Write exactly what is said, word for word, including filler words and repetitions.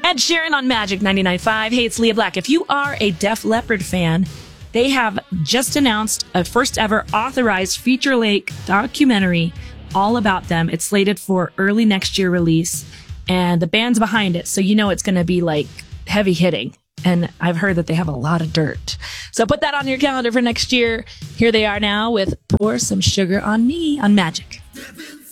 Ed Sheeran on Magic ninety-nine point five. Hey, it's Leah Black. If you are a Def Leppard fan, they have just announced a first ever authorized feature-length documentary all about them. It's slated for early next year release, and the band's behind it, so you know it's going to be like heavy hitting. And I've heard that they have a lot of dirt. So put that on your calendar for next year. Here they are now with Pour Some Sugar on Me on Magic.